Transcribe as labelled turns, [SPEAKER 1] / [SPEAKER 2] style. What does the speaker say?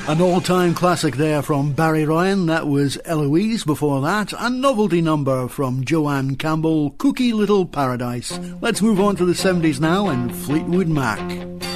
[SPEAKER 1] An all-time classic there from Barry Ryan, that was Eloise before that, a novelty number from Joanne Campbell, Cookie Little Paradise. Let's move on to the 70s now and Fleetwood Mac.